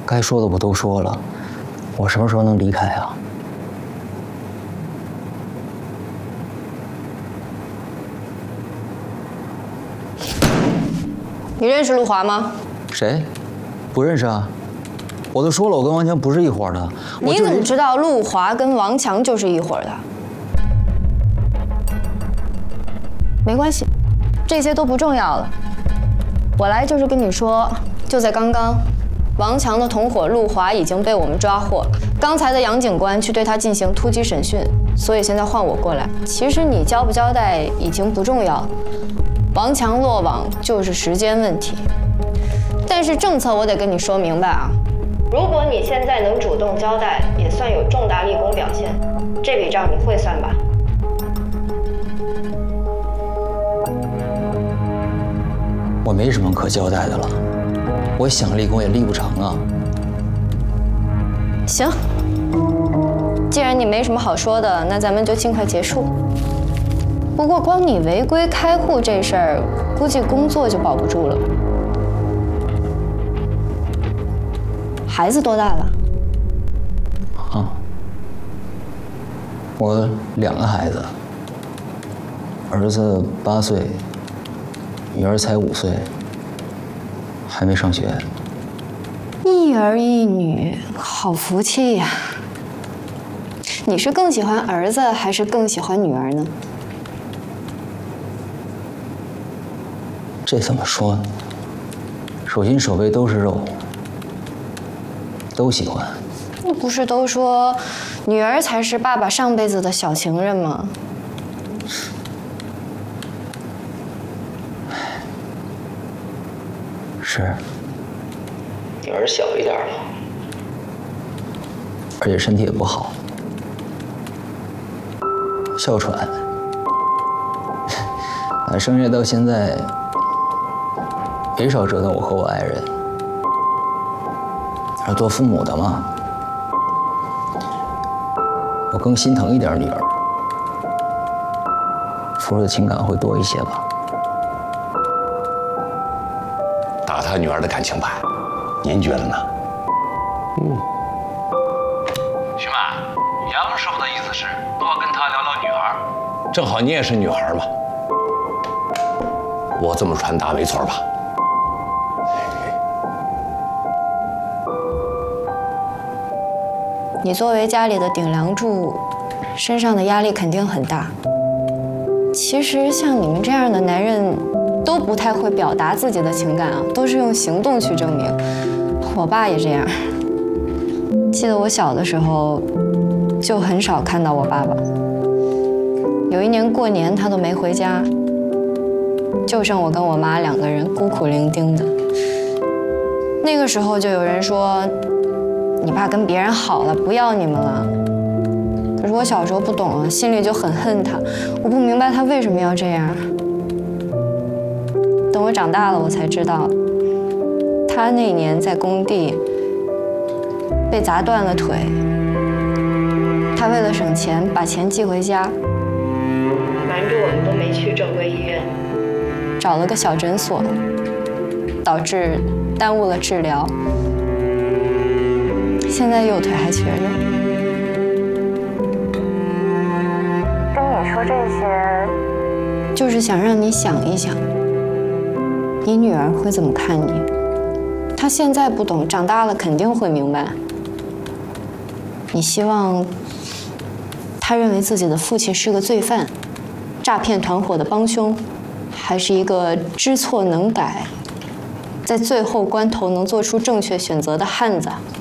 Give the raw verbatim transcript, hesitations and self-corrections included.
该说的我都说了，我什么时候能离开啊？ 你认识陆华吗？ 谁？不认识啊。我都说了，我跟王强不是一伙的。 你怎么知道陆华跟王强就是一伙的？没关系，这些都不重要了。我来就是跟你说，就在刚刚，王强的同伙陆华已经被我们抓获。刚才的杨警官去对他进行突击审讯，所以现在换我过来。其实你交不交代已经不重要，王强落网就是时间问题。但是政策我得跟你说明白啊。如果你现在能主动交代，也算有重大立功表现，这笔账你会算吧？ 我没什么可交代的了，我想立功也立不成啊。 行，既然你没什么好说的，那咱们就尽快结束。不过光你违规开户这事儿，估计工作就保不住了。孩子多大了？ 啊，我两个孩子，儿子八岁，女儿才五岁，还没上学。 一儿一女，好福气呀！你是更喜欢儿子，还是更喜欢女儿呢？ 这怎么说呢？手心手背都是肉，都喜欢。 那不是都说女儿才是爸爸上辈子的小情人吗？ 是，女儿小一点了，而且身体也不好，哮喘。啊，生下到现在没少折腾我和我爱人。而做父母的嘛，我更心疼一点女儿，付出的情感会多一些吧。 打他女儿的感情牌，您觉得呢？嗯。 徐曼，杨师傅的意思是多跟他聊聊女儿。 正好你也是女孩嘛，我这么传达没错吧？ 你作为家里的顶梁柱，身上的压力肯定很大。其实像你们这样的男人，都不太会表达自己的情感啊，都是用行动去证明。我爸也这样。记得我小的时候，就很少看到我爸爸。有一年过年，他都没回家，就剩我跟我妈两个人孤苦伶仃的。那个时候就有人说，你爸跟别人好了，不要你们了。可是我小时候不懂啊，心里就很恨他，我不明白他为什么要这样。等我长大了，我才知道，他那年在工地被砸断了腿，他为了省钱，把钱寄回家，瞒着我们都没去正规医院，找了个小诊所，导致耽误了治疗。现在右腿还瘸着。跟你说这些，就是想让你想一想，你女儿会怎么看你？她现在不懂，长大了肯定会明白。你希望她认为自己的父亲是个罪犯，诈骗团伙的帮凶，还是一个知错能改，在最后关头能做出正确选择的汉子？